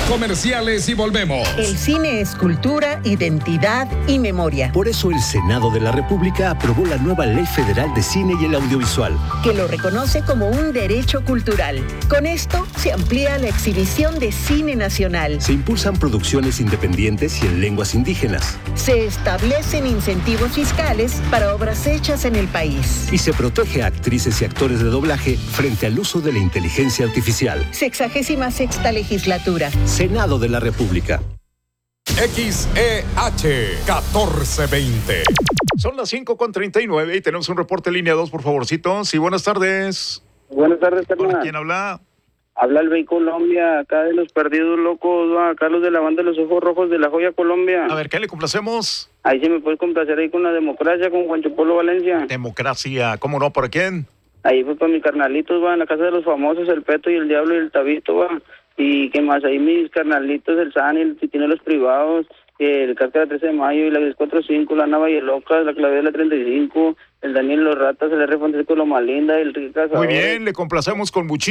comerciales y volvemos. El cine es cultura, identidad y memoria. Por eso el Senado de la República aprobó la nueva Ley Federal de Cine y el Audiovisual, que lo reconoce como un derecho cultural. Con esto se amplía la exhibición de cine nacional. Se impulsan producciones independientes y en lenguas indígenas. Se establecen incentivos fiscales para obras hechas en el país. Y se protege a actrices y actores de doblaje frente al uso de la inteligencia artificial. 66ª legislatura. Senado de la República. XEH 1420. Son las 5:39 y tenemos un reporte línea 2, por favorcito. Sí, buenas tardes. Buenas tardes, carnal. ¿Quién habla? Habla el Bey Colombia, acá de los Perdidos Locos, acá los de la banda de los Ojos Rojos de La Joya, Colombia. A ver, ¿qué le complacemos? Ahí se me puede complacer ahí con la democracia, con Juancho Polo Valencia. Democracia, ¿cómo no? ¿Por quién? Ahí fue para mis carnalitos, en la casa de los famosos, el Peto y el Diablo y el Tabito, Y qué más, ahí mis carnalitos, el San, el Titino de los Privados, el Cáscara 13 de Mayo y la 1045, la Nava y el Locas, la Clave de la 35, el Daniel Los Ratas, el R. Francisco Loma Linda, el Enrique Cazador. Muy bien, le complacemos con muchísimo